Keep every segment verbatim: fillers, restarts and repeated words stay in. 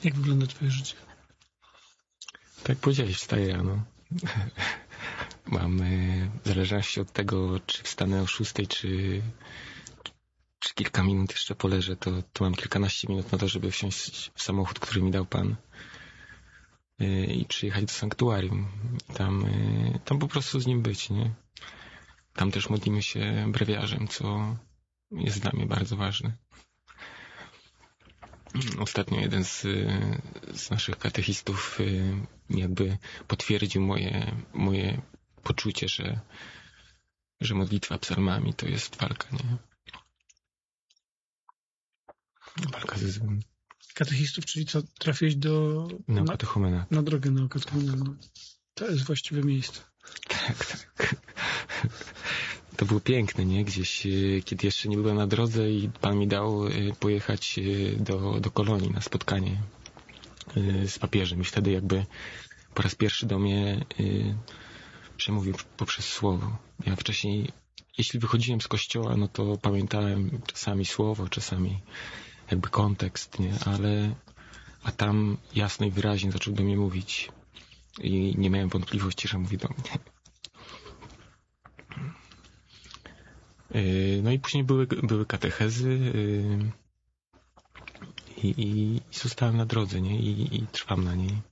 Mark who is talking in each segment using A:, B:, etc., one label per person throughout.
A: Jak wygląda twoje życie?
B: Tak jak powiedziałeś, wstaję rano. Mam, w zależności od tego, czy wstanę o szóstej, czy, czy kilka minut jeszcze poleżę, to, to mam kilkanaście minut na to, żeby wsiąść w samochód, który mi dał Pan i przyjechać do sanktuarium. Tam, tam po prostu z Nim być, nie? Tam też modlimy się brewiarzem, co jest dla mnie bardzo ważne. Ostatnio jeden z, z naszych katechistów jakby potwierdził moje, moje poczucie, że, że modlitwa psalmami to jest walka, nie? Walka ze złem.
A: Katechistów, czyli co, trafiłeś do...
B: Neokatechumena.
A: Na, na drogę neokatechumena. To jest właściwe miejsce.
B: Tak, tak. To było piękne, nie? Gdzieś, kiedy jeszcze nie byłem na drodze i Pan mi dał pojechać do, do Kolonii na spotkanie z papieżem. I wtedy jakby po raz pierwszy do mnie przemówił poprzez słowo. Ja wcześniej, jeśli wychodziłem z kościoła, no to pamiętałem czasami słowo, czasami jakby kontekst, nie? Ale a tam jasno i wyraźnie zaczął do mnie mówić i nie miałem wątpliwości, że mówi do mnie. No i później były, były katechezy i, i, i zostałem na drodze, nie? I, i trwam na niej.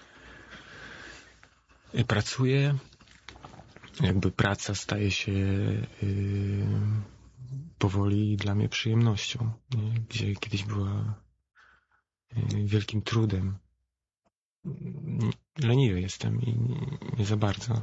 B: Pracuję, jakby praca staje się yy, powoli dla mnie przyjemnością, nie? Gdzie kiedyś była yy, wielkim trudem. Leniwy jestem i nie, nie za bardzo.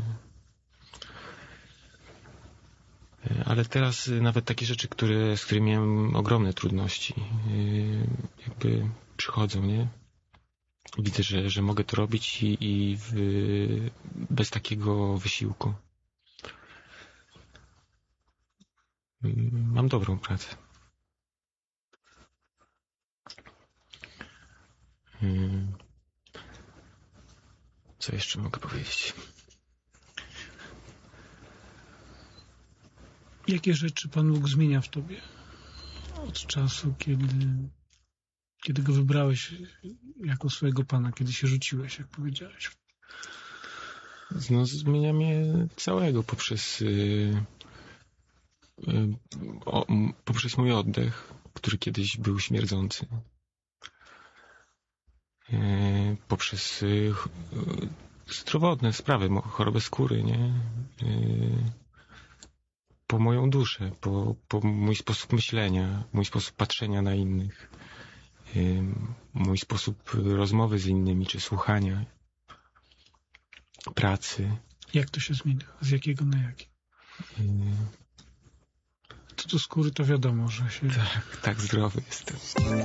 B: Ale teraz nawet takie rzeczy, które, z którymi miałem ogromne trudności, yy, jakby przychodzą, nie? Widzę, że, że mogę to robić i, i w, bez takiego wysiłku. Yy, mam dobrą pracę. Yy, co jeszcze mogę powiedzieć?
A: Jakie rzeczy Pan Bóg zmienia w tobie od czasu, kiedy, kiedy Go wybrałeś jako swojego Pana, kiedy się rzuciłeś, jak powiedziałeś?
B: No, zmienia mnie całego poprzez, yy, yy, o, poprzez mój oddech, który kiedyś był śmierdzący. Yy, poprzez yy, zdrowotne sprawy, chorobę skóry, nie? Yy, po moją duszę, po, po mój sposób myślenia, mój sposób patrzenia na innych, yy, mój sposób rozmowy z innymi, czy słuchania, pracy.
A: Jak to się zmienia? Z jakiego na jaki?
B: Yy,
A: Co do skóry, to wiadomo, że się...
B: tak, tak zdrowy jestem.